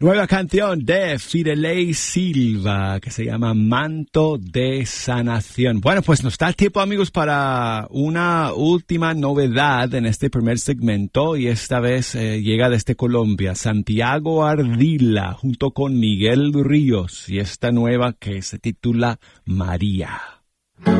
Nueva canción de Fidelei Silva que se llama Manto de Sanación. Bueno, pues nos da tiempo, amigos, para una última novedad en este primer segmento y esta vez llega desde Colombia, Santiago Ardila junto con Miguel Ríos y esta nueva que se titula María.